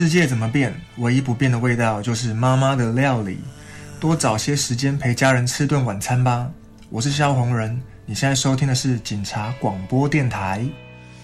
世界怎么变，唯一不变的味道就是妈妈的料理。多找些时间陪家人吃顿晚餐吧。我是萧红人，你现在收听的是警察广播电台。